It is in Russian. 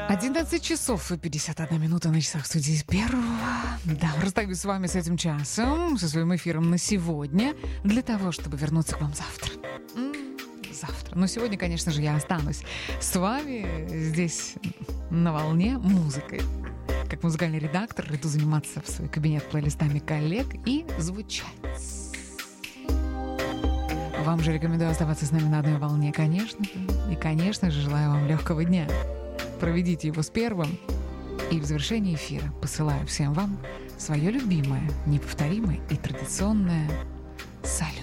11 часов и 51 минута на часах студии первого. Да, расстаюсь с вами с этим часом, со своим эфиром на сегодня, для того, чтобы вернуться к вам завтра. Завтра. Но сегодня, конечно же, я останусь с вами здесь на волне музыкой. Как музыкальный редактор иду заниматься в свой кабинет плейлистами коллег и звучать. Вам же рекомендую оставаться с нами на одной волне, конечно же. И, конечно же, желаю вам легкого дня. Проведите его с первым. И в завершении эфира посылаю всем вам свое любимое, неповторимое и традиционное салют.